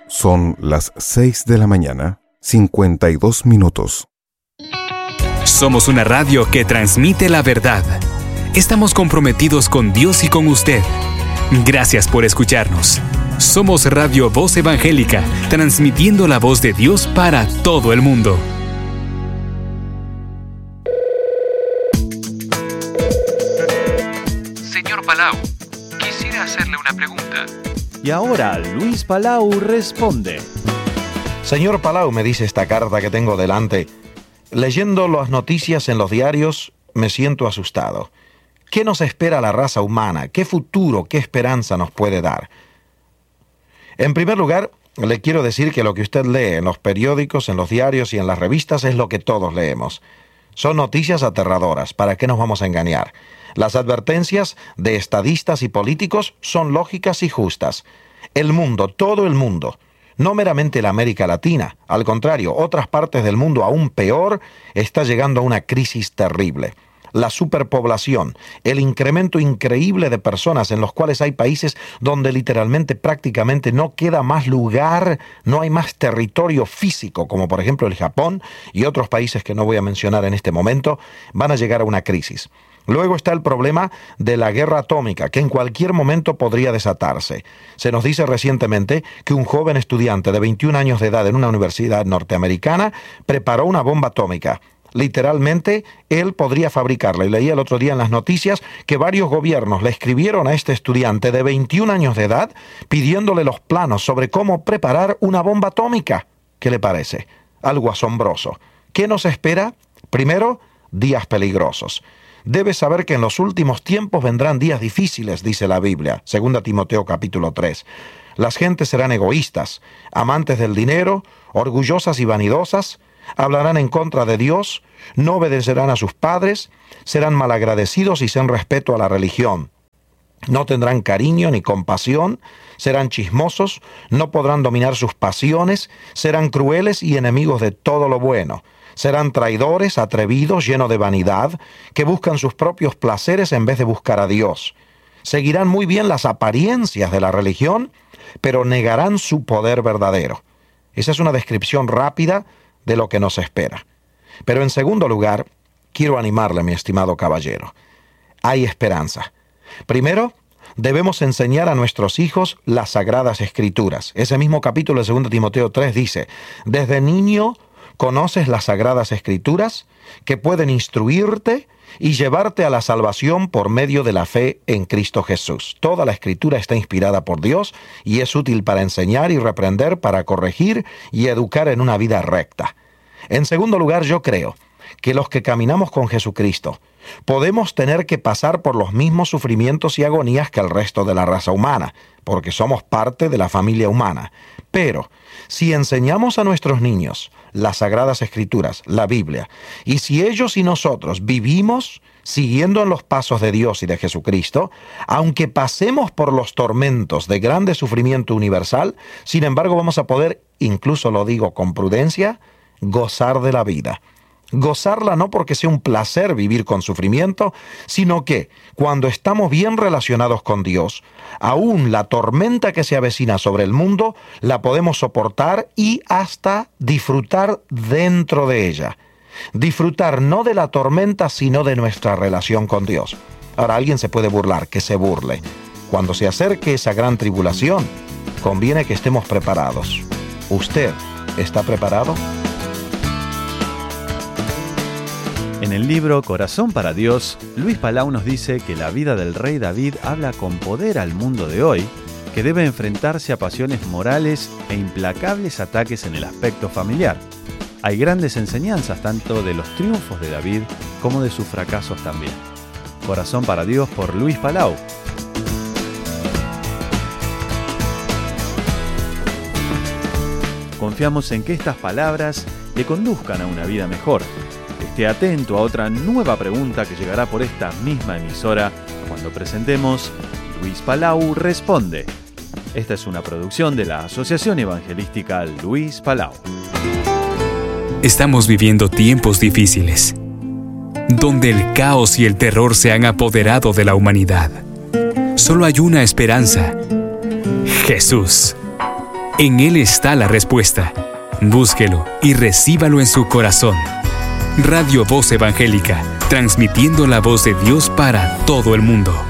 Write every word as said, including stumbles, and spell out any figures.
Son las seis de la mañana, cincuenta y dos minutos. Somos una radio que transmite la verdad. Estamos comprometidos con Dios y con usted. Gracias por escucharnos. Somos Radio Voz Evangélica, transmitiendo la voz de Dios para todo el mundo. Señor Palau, quisiera hacerle una pregunta. Y ahora Luis Palau responde. Señor Palau, me dice esta carta que tengo delante, leyendo las noticias en los diarios, me siento asustado. ¿Qué nos espera la raza humana? ¿Qué futuro, qué esperanza nos puede dar? En primer lugar, le quiero decir que lo que usted lee en los periódicos, en los diarios y en las revistas es lo que todos leemos. Son noticias aterradoras, ¿para qué nos vamos a engañar? Las advertencias de estadistas y políticos son lógicas y justas. El mundo, todo el mundo, no meramente la América Latina, al contrario, otras partes del mundo aún peor, está llegando a una crisis terrible. La superpoblación, el incremento increíble de personas en los cuales hay países donde literalmente prácticamente no queda más lugar, no hay más territorio físico, como por ejemplo el Japón y otros países que no voy a mencionar en este momento, van a llegar a una crisis. Luego está el problema de la guerra atómica, que en cualquier momento podría desatarse. Se nos dice recientemente que un joven estudiante de veintiún años de edad en una universidad norteamericana preparó una bomba atómica. Literalmente, él podría fabricarla. Y leí el otro día en las noticias que varios gobiernos le escribieron a este estudiante de veintiún años de edad pidiéndole los planos sobre cómo preparar una bomba atómica. ¿Qué le parece? Algo asombroso. ¿Qué nos espera? Primero, días peligrosos. Debes saber que en los últimos tiempos vendrán días difíciles, dice la Biblia, segunda Timoteo capítulo tres. Las gentes serán egoístas, amantes del dinero, orgullosas y vanidosas, hablarán en contra de Dios, no obedecerán a sus padres, serán malagradecidos y sin respeto a la religión. No tendrán cariño ni compasión, serán chismosos, no podrán dominar sus pasiones, serán crueles y enemigos de todo lo bueno. Serán traidores, atrevidos, llenos de vanidad, que buscan sus propios placeres en vez de buscar a Dios. Seguirán muy bien las apariencias de la religión, pero negarán su poder verdadero. Esa es una descripción rápida de lo que nos espera. Pero en segundo lugar, quiero animarle, mi estimado caballero. Hay esperanza. Primero, debemos enseñar a nuestros hijos las Sagradas Escrituras. Ese mismo capítulo de segunda Timoteo tres dice, desde niño conoces las Sagradas Escrituras que pueden instruirte y llevarte a la salvación por medio de la fe en Cristo Jesús. Toda la Escritura está inspirada por Dios y es útil para enseñar y reprender, para corregir y educar en una vida recta. En segundo lugar, yo creo que los que caminamos con Jesucristo podemos tener que pasar por los mismos sufrimientos y agonías que el resto de la raza humana, porque somos parte de la familia humana. Pero si enseñamos a nuestros niños las Sagradas Escrituras, la Biblia, y si ellos y nosotros vivimos siguiendo en los pasos de Dios y de Jesucristo, aunque pasemos por los tormentos de grande sufrimiento universal, sin embargo vamos a poder, incluso lo digo con prudencia, gozar de la vida. Gozarla no porque sea un placer vivir con sufrimiento, sino que cuando estamos bien relacionados con Dios, aún la tormenta que se avecina sobre el mundo, la podemos soportar y hasta disfrutar dentro de ella. Disfrutar no de la tormenta, sino de nuestra relación con Dios. Ahora, alguien se puede burlar, que se burle. Cuando se acerque esa gran tribulación, conviene que estemos preparados. ¿Usted está preparado? En el libro Corazón para Dios, Luis Palau nos dice que la vida del rey David habla con poder al mundo de hoy, que debe enfrentarse a pasiones morales e implacables ataques en el aspecto familiar. Hay grandes enseñanzas tanto de los triunfos de David como de sus fracasos también. Corazón para Dios por Luis Palau. Confiamos en que estas palabras le conduzcan a una vida mejor. Esté atento a otra nueva pregunta que llegará por esta misma emisora cuando presentemos Luis Palau Responde. Esta es una producción de la Asociación Evangelística Luis Palau. Estamos viviendo tiempos difíciles, donde el caos y el terror se han apoderado de la humanidad. Solo hay una esperanza: Jesús. En Él está la respuesta. Búsquelo y recíbalo en su corazón. Radio Voz Evangélica, transmitiendo la voz de Dios para todo el mundo.